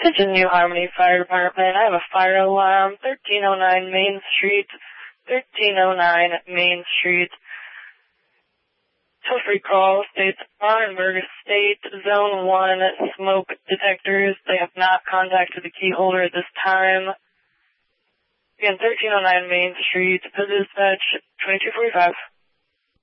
Attention New Harmony Fire Department. I have a fire alarm, 1309 Main Street, 1309 Main Street. Toll-free call states Orangeburg Estate, Zone 1, smoke detectors. They have not contacted the key holder at this time. Again, 1309 Main Street, dispatch 2245.